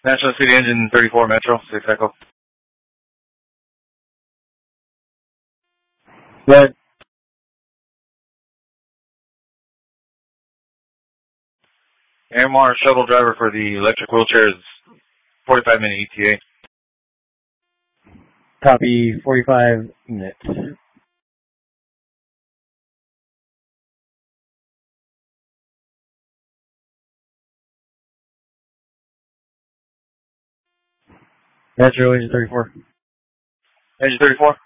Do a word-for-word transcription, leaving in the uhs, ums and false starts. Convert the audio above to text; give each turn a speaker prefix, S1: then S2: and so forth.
S1: National City Engine thirty-four Metro, six Echo.
S2: Good.
S1: Airmar shuttle driver for the electric wheelchairs, forty-five minute E T A.
S2: Copy, forty-five minutes. Metro Engine thirty-four.
S1: Engine thirty-four.